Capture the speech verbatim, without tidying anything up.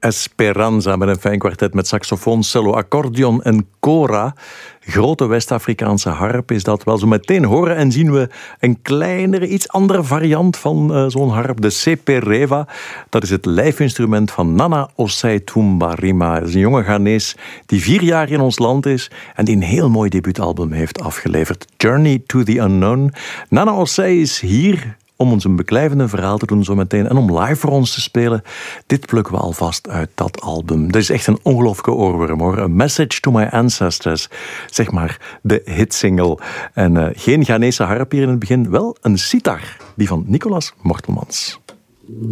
Esperanza met een fijn kwartet met saxofoon, cello, accordeon en kora. Grote West-Afrikaanse harp is dat. Wel, zo meteen horen en zien we een kleinere, iets andere variant van uh, zo'n harp, de sepereva. Dat is het lijfinstrument van Nana Osei Tumbarima. Dat is een jonge Ghanese die vier jaar in ons land is en die een heel mooi debuutalbum heeft afgeleverd. Journey to the Unknown. Nana Osei is hier om ons een beklijvende verhaal te doen zometeen en om live voor ons te spelen. Dit plukken we alvast uit dat album. Dat is echt een ongelooflijke oorworm, hoor. A Message to My Ancestors. Zeg maar de hitsingle. En uh, geen Ghanese harp hier in het begin, wel een sitar. Die van Nicolas Mortelmans.